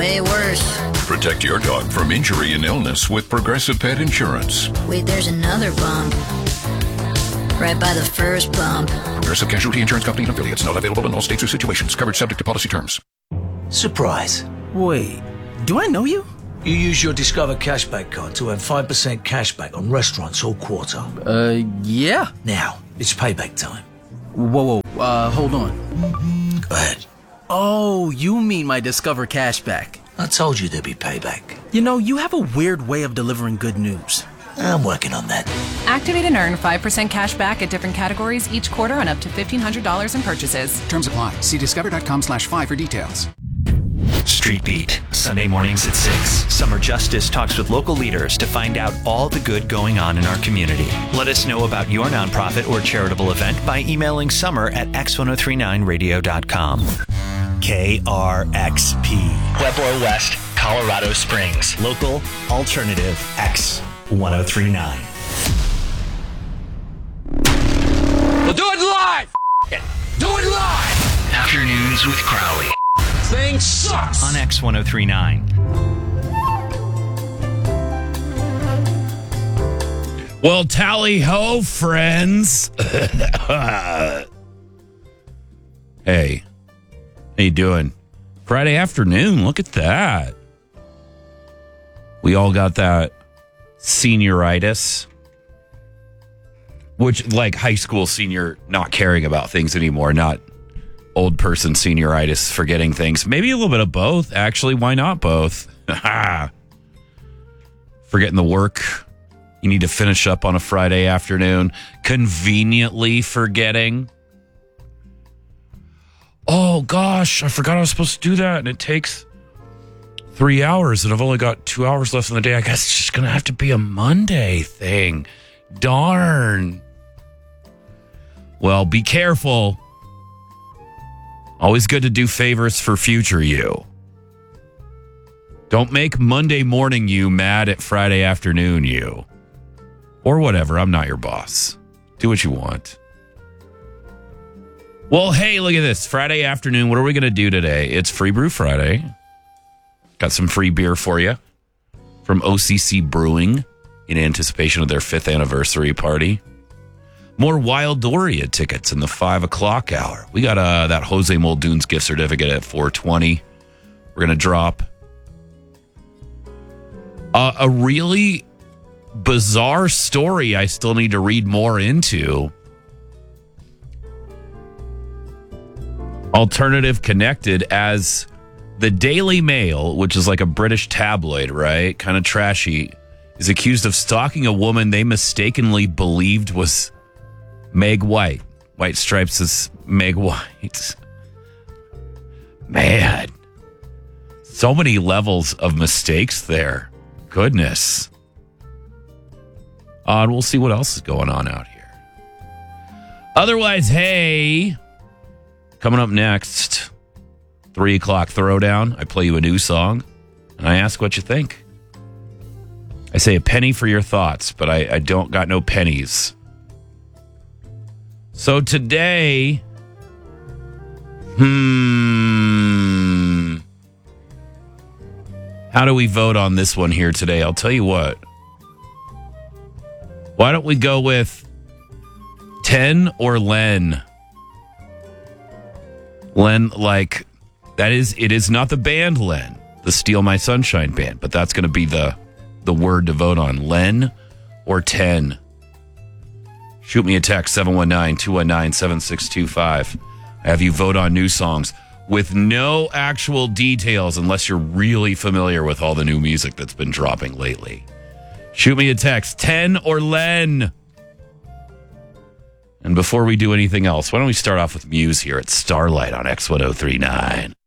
way worse. Protect your dog from injury and illness with Progressive Pet Insurance. Wait, there's another bump. Right by the first bump. Progressive Casualty Insurance Company and affiliates. Not available in all states or situations. Coverage subject to policy terms. Surprise. Wait, do I know you? You use your Discover Cashback card to earn 5% cashback on restaurants all quarter. Yeah. Now, it's payback time. Whoa, hold on. Go ahead. Oh, you mean my Discover Cashback. I told you there'd be payback. You know, you have a weird way of delivering good news. I'm working on that. Activate and earn 5% cash back at different categories each quarter on up to $1,500 in purchases. Terms apply. See discover.com/5 for details. Street Beat, Sunday mornings at 6. Summer Justice talks with local leaders to find out all the good going on in our community. Let us know about your nonprofit or charitable event by emailing summer@x1039radio.com. KRXP, Pueblo West, Colorado Springs. Local alternative X1039. We'll do it live! Do it live! Afternoons with Crowley. Thing sucks! On X1039. Well, tally ho, friends. Hey, how you doing? Friday afternoon, look at that. We all got that senioritis, which, like high school senior, not caring about things anymore, not old person senioritis, forgetting things. Maybe a little bit of both. Actually, why not both? Forgetting the work you need to finish up on a Friday afternoon. Conveniently forgetting. Oh, gosh, I forgot I was supposed to do that. And it takes 3 hours and I've only got 2 hours left in the day. I guess it's just going to have to be a Monday thing. Darn. Well, be careful. Always good to do favors for future you. Don't make Monday morning you mad at Friday afternoon you. Or whatever. I'm not your boss. Do what you want. Well, hey, look at this. Friday afternoon. What are we going to do today? It's Free Brew Friday. Got some free beer for you from OCC Brewing in anticipation of their 5th anniversary party. More Wild Doria tickets in the 5 o'clock hour. We got that Jose Muldoon's gift certificate at 420. We're going to drop a really bizarre story I still need to read more into. Alternative connected as the Daily Mail, which is like a British tabloid, right? Kind of trashy, is accused of stalking a woman they mistakenly believed was Meg White. White Stripes is Meg White. Man. So many levels of mistakes there. Goodness. And we'll see what else is going on out here. Otherwise, hey, coming up next, 3 o'clock throwdown. I play you a new song, and I ask what you think. I say a penny for your thoughts, but I don't got no pennies. So today, how do we vote on this one here today? I'll tell you what. Why don't we go with 10 or Len? Len, like, it is not the band Len, the Steal My Sunshine band, but that's going to be the word to vote on. Len or 10? Shoot me a text, 719-219-7625. I have you vote on new songs with no actual details unless you're really familiar with all the new music that's been dropping lately. Shoot me a text, 10 or Len. And before we do anything else, why don't we start off with Muse here at Starlight on X1039.